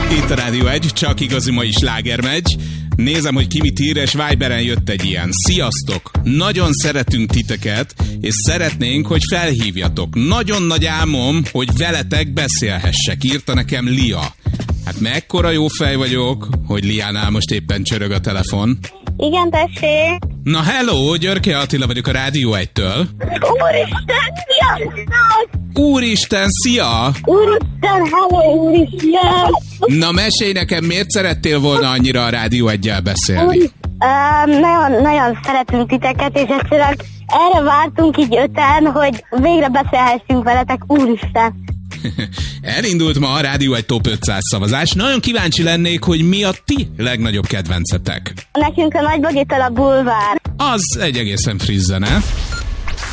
Itt a Rádió 1, csak igazi mai sláger megy. Nézem, hogy ki mit ír, és Viberen jött egy ilyen. Sziasztok! Nagyon szeretünk titeket, és szeretnénk, hogy felhívjatok. Nagyon nagy álmom, hogy veletek beszélhessek, írta nekem Lia. Hát mekkora jó fej vagyok, hogy Liánál most éppen csörög a telefon. Igen, tessék. Na hello, Györke Attila vagyok a Rádió 1-től. Úristen, sziasztok! Úristen, szia! Úristen, hello, úristen! Na mesélj nekem, miért szerettél volna annyira a Rádió 1-jel beszélni? Nagyon szeretünk titeket, és egyszerűen erre vártunk így 5-en, hogy végre beszélhessünk veletek, úristen! Elindult ma a Rádió 1 Top 500 szavazás. Nagyon kíváncsi lennék, hogy mi a ti legnagyobb kedvencetek. Nekünk a Nagy Bogitól a Bulvár. Az egy egészen friss zene.